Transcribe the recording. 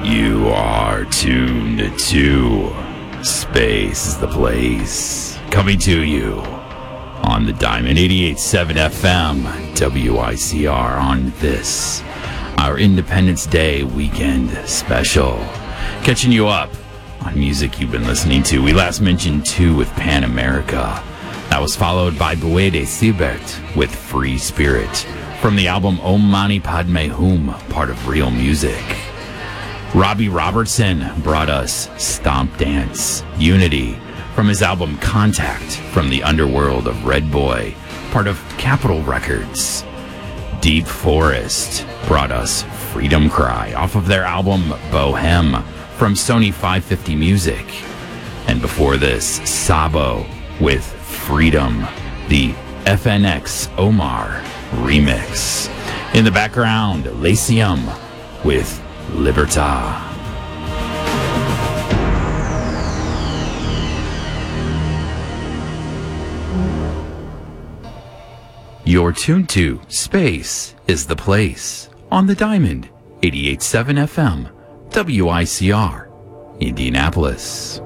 You are tuned to Space is the Place, coming to you on the Diamond 88.7 FM, WICR, on this, our Independence Day weekend special. Catching you up on music you've been listening to. We last mentioned Two with Pan America. That was followed by Buede Siebert with Free Spirit from the album Om Mani Padme Hum, part of Real Music. Robbie Robertson brought us Stomp Dance Unity from his album Contact from the underworld of Red Boy, part of Capitol Records. Deep Forest brought us Freedom Cry off of their album Bohem from Sony 550 Music. And before this, Sabo with Freedom, the FNX Omar remix. In the background, Lyceum with Libertà. You're tuned to Space is the Place on the Diamond 88.7 FM, WICR, Indianapolis.